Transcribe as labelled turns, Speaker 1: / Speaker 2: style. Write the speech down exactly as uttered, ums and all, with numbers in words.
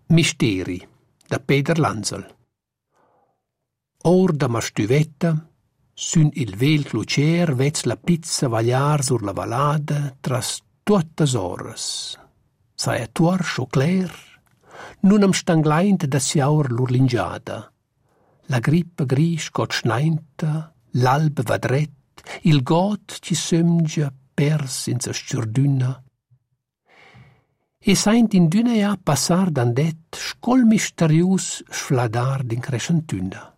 Speaker 1: Misteri da Peter Lanzel. Or da ma stuvetta, sün il vel clucer vez la pizza vagliar sur la valada tras tuottas oras. Sai a tuor scho cler, nun am stangleint da siaur l'urlingiada. La grippa gris got schneinta, l'alb va dret, il got ci sömgia pers in sa stürdüna. E saint in düna ja passar dandet scol misterius sfladar din crescentüna.